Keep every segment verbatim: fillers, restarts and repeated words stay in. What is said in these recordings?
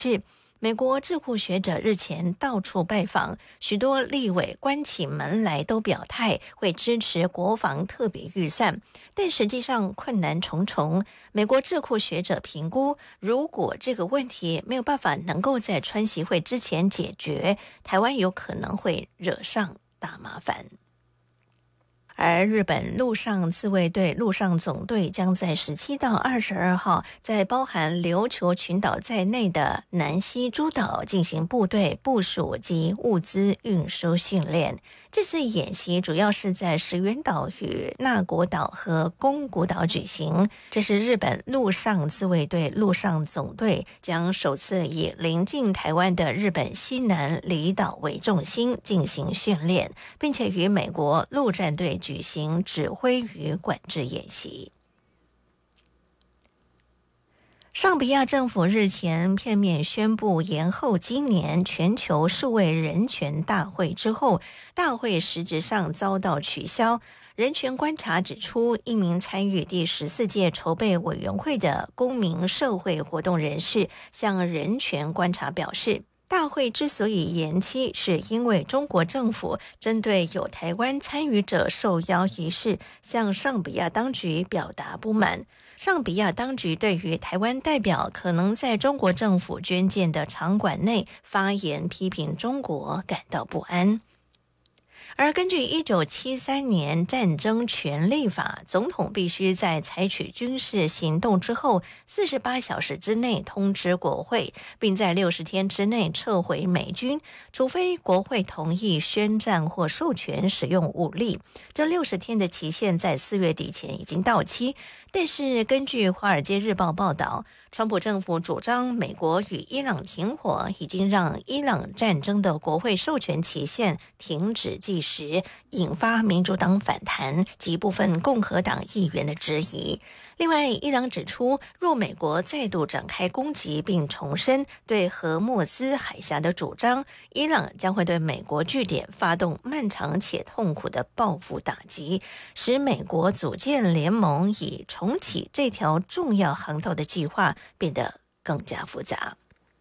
示，美国智库学者日前到处拜访，许多立委关起门来都表态会支持国防特别预算，但实际上困难重重。美国智库学者评估，如果这个问题没有办法能够在川习会之前解决，台湾有可能会惹上大麻烦。而日本陆上自卫队陆上总队将在十七到二十二号在包含琉球群岛在内的南西诸岛进行部队部署及物资运输训练。这次演习主要是在石垣岛与那国岛和宫古岛举行，这是日本陆上自卫队陆上总队将首次以临近台湾的日本西南离岛为重心进行训练，并且与美国陆战队举行指挥与管制演习。尚比亚政府日前片面宣布延后今年全球数位人权大会之后，大会实质上遭到取消。人权观察指出，一名参与第十四届筹备委员会的公民社会活动人士向人权观察表示，大会之所以延期，是因为中国政府针对有台湾参与者受邀一事向尚比亚当局表达不满。尚比亚当局对于台湾代表可能在中国政府捐建的场馆内发言批评中国感到不安。而根据一九七三年战争权利法，总统必须在采取军事行动之后四十八小时之内通知国会，并在六十天之内撤回美军，除非国会同意宣战或授权使用武力。这六十天的期限在四月底前已经到期，但是根据《华尔街日报》报道，川普政府主张美国与伊朗停火，已经让伊朗战争的国会授权期限停止计时，引发民主党反弹及部分共和党议员的质疑。另外，伊朗指出，若美国再度展开攻击并重申对荷默兹海峡的主张，伊朗将会对美国据点发动漫长且痛苦的报复打击，使美国组建联盟以重启这条重要航道的计划变得更加复杂。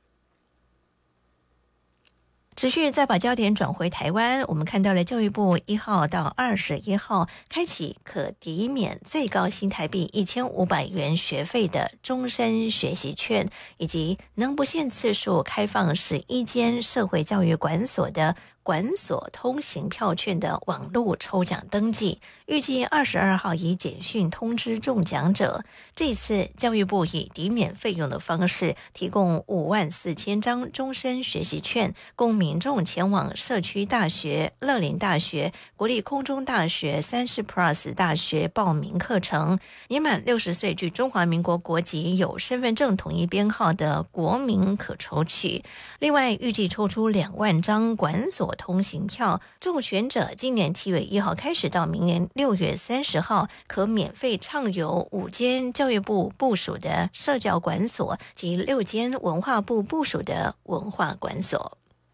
持续再把焦点转回台湾，我们看到了教育部一号到二十一号开启可抵免最高新台币一千五百元学费的终身学习券，以及能不限次数开放十一间社会教育馆所的馆所通行票券的网络抽奖登记，预计二十二号以简讯通知中奖者。这次教育部以抵免费用的方式提供五万四千张终身学习券，供民众前往社区大学、乐龄大学、国立空中大学、三十 Plus 大学报名课程。年满六十岁具中华民国国籍有身份证统一编号的国民可抽取。另外，预计抽出两万张馆所通行票，中选者今年七月一号开始到明年六月三十号，可免费畅游五间教育部部属的社教馆所及六间文化部部属的文化馆所。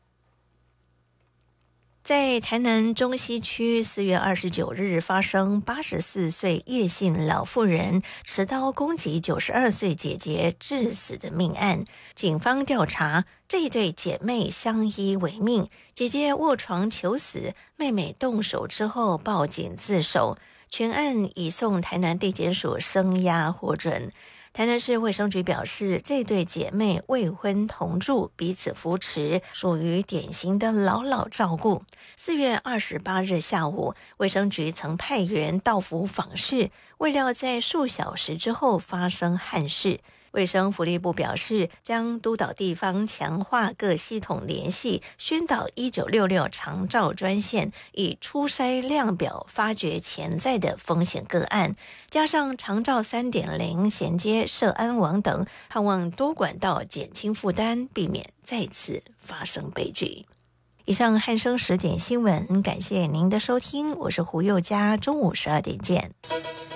在台南中西区四月二十九日发生八十四岁叶姓老妇人持刀攻击九十二岁姐姐致死的命案，警方调查这一对姐妹相依为命，姐姐卧床求死，妹妹动手之后报警自首，全案移送台南地检署声押获准。台南市卫生局表示，这对姐妹未婚同住，彼此扶持，属于典型的老老照顾。四月二十八日下午，卫生局曾派员到府访视，未料在数小时之后发生憾事。卫生福利部表示，将督导地方强化各系统联系，宣导一九六六长照专线，以初筛量表发掘潜在的风险个案，加上长照 三点零 衔接社安网等，盼望多管道减轻负担，避免再次发生悲剧。以上汉声十点新闻，感谢您的收听，我是胡宥嘉，中午十二点见。